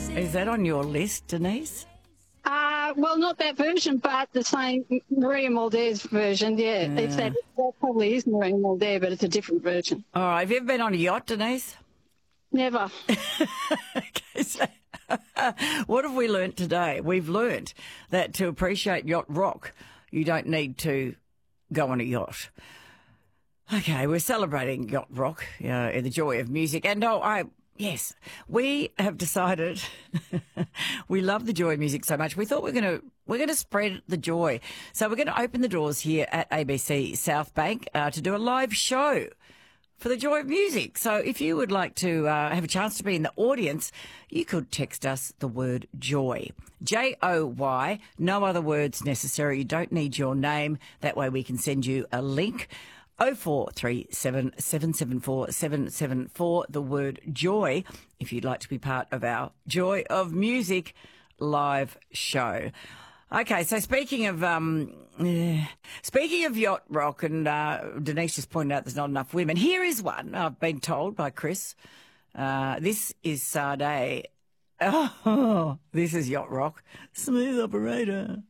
Is that on your list, Denise? Well, not that version, but the same Maria Muldaur's version. Yeah, it's that probably is Maria Muldaur, but it's a different version. All right. Have you ever been on a yacht, Denise? Never. Okay, so what have we learnt today? We've learnt that to appreciate yacht rock, you don't need to go on a yacht. Okay, we're celebrating yacht rock, the joy of music. And yes, we have decided we love the joy of music so much. We thought we're going to spread the joy. So we're going to open the doors here at ABC South Bank to do a live show for the joy of music. So if you would like to have a chance to be in the audience, you could text us the word joy. Joy, no other words necessary. You don't need your name. That way we can send you a link. 0437 774 774, the word joy, if you'd like to be part of our Joy of Music live show. Okay, so speaking of yacht rock, and Denise just pointed out there's not enough women. Here is one, I've been told by Chris. This is Sade. Oh, this is yacht rock. Smooth operator.